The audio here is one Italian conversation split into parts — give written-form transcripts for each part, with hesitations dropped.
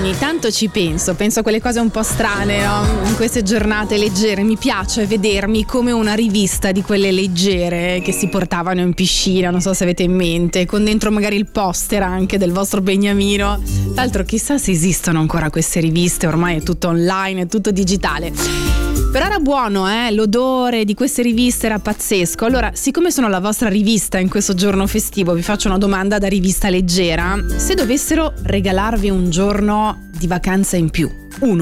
ogni tanto ci penso a quelle cose un po' strane, no? In queste giornate leggere mi piace vedermi come una rivista di quelle leggere che si portavano in piscina, non so se avete in mente, con dentro magari il poster anche del vostro beniamino. Tra l'altro chissà se esistono ancora queste riviste, ormai è tutto online, è tutto digitale. Però era buono, l'odore di queste riviste era pazzesco. Allora, siccome sono la vostra rivista in questo giorno festivo, vi faccio una domanda da rivista leggera. Se dovessero regalarvi un giorno di vacanza in più,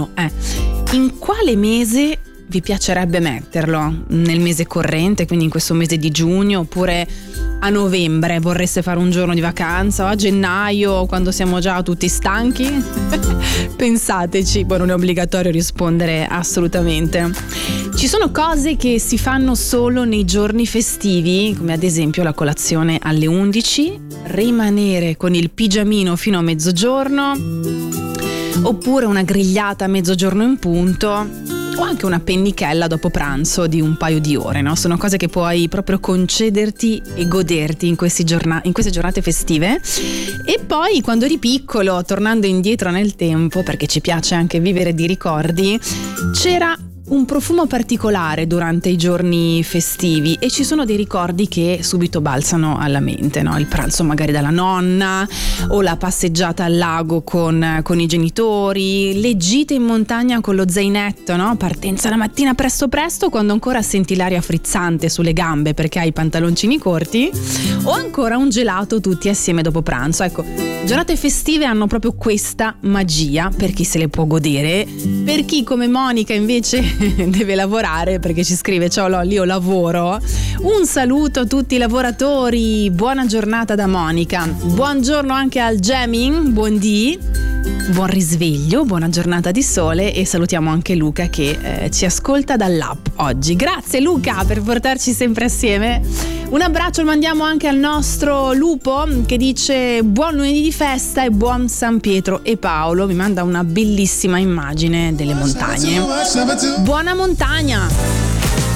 in quale mese vi piacerebbe metterlo? Nel mese corrente, quindi in questo mese di giugno, oppure a novembre vorreste fare un giorno di vacanza, o a gennaio quando siamo già tutti stanchi? Pensateci, poi non è obbligatorio rispondere assolutamente. Ci sono cose che si fanno solo nei giorni festivi, come ad esempio la colazione alle 11, rimanere con il pigiamino fino a mezzogiorno, oppure una grigliata a mezzogiorno in punto, o anche una pennichella dopo pranzo di un paio di ore, no? Sono cose che puoi proprio concederti e goderti in queste giornate festive. E poi quando eri piccolo, tornando indietro nel tempo, perché ci piace anche vivere di ricordi, c'era un profumo particolare durante i giorni festivi e ci sono dei ricordi che subito balzano alla mente, no? Il pranzo magari dalla nonna, o la passeggiata al lago con i genitori, le gite in montagna con lo zainetto, no? Partenza la mattina presto quando ancora senti l'aria frizzante sulle gambe perché hai i pantaloncini corti, o ancora un gelato tutti assieme dopo pranzo. Ecco, giornate festive hanno proprio questa magia per chi se le può godere. Per chi come Monica invece deve lavorare, perché ci scrive: ciao Lolli, io lavoro. Un saluto a tutti i lavoratori, buona giornata da Monica. Buongiorno anche al Jamming, buon risveglio, buona giornata di sole, e salutiamo anche Luca che ci ascolta dall'app oggi. Grazie Luca per portarci sempre assieme. Un abbraccio lo mandiamo anche al nostro Lupo che dice buon lunedì di festa e buon San Pietro e Paolo. Mi manda una bellissima immagine delle montagne. Buona montagna!